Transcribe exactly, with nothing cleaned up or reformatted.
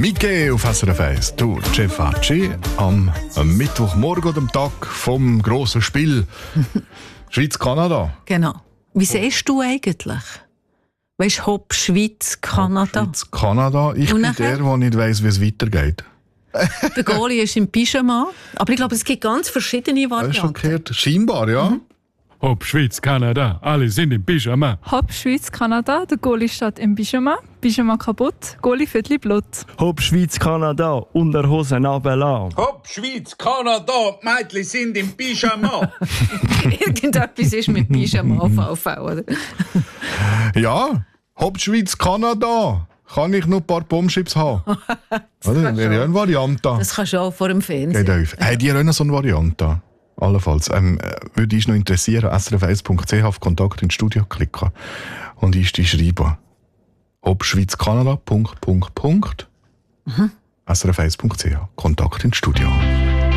Mike auf S R F eins. Du, Jeff Hatschi, am Mittwochmorgen oder am Tag vom grossen Spiel Schweiz-Kanada. Genau. Wie siehst du eigentlich? Weißt du, Hopp, Schweiz, Kanada? Schweiz, Kanada. Ich Und bin nachher? der, der nicht weiss, wie es weitergeht. Der Goalie ist im Pyjama. Aber ich glaube, es gibt ganz verschiedene Das ist schon Varianten. gehört. Scheinbar, ja. Mhm. Hopp, Schweiz, Kanada, alle sind im Pyjama. Hopp, Schweiz, Kanada, der Goalie steht im Pyjama, Pyjama kaputt, Goalie Viertel Blut. Hopp, Schweiz, Kanada, Unterhosen runterlassen. Hopp, Schweiz, Kanada, die Mädchen sind im Pyjama. Irgendetwas ist mit Pyjama auf V V, oder? Ja, Hopp, Schweiz, Kanada. Kann ich noch ein paar Bombschips haben? Oder? Wäre ja eine Variante. Das kannst du auch vor dem Geht Fernsehen. auf. Habt ihr auch noch so eine Variante? Allenfalls. Ähm, äh, würde ich noch interessieren, s r f eins punkt c h auf Kontakt ins Studio klicken und ich die schreiben. Ob Schweiz, Kanada, Punkt, Punkt, Punkt. Mhm. s r f eins punkt c h Kontakt ins Studio.